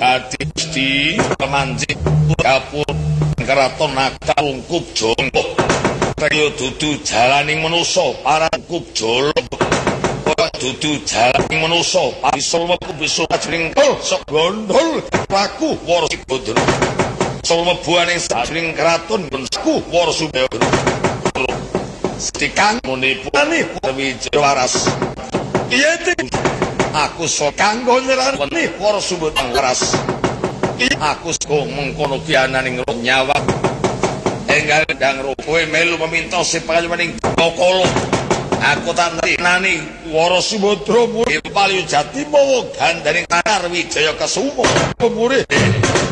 dadi Gusti pemanjing gapur keraton Nakalungkup Jolo. Kaya dudu jalaning manusa para kup Jolo. Dudu jalaning manusa bisa mlebu bisa ajring sok gondol laku Warasibodro. Salmebuaning sajroning kraton bensaku Warasubadra. Stikang munipuni Wijaya Waras. Piye aku sok kanggo nyerani Warasubadra Waras. Aku sok mengkono ki ananing nyawa. Enggal ndang kowe melu meminta sepayuning Kala. Aku tak nani Warasubadra murid Palyujati mawa gandaning Kanar Wijaya Kesuma. Murid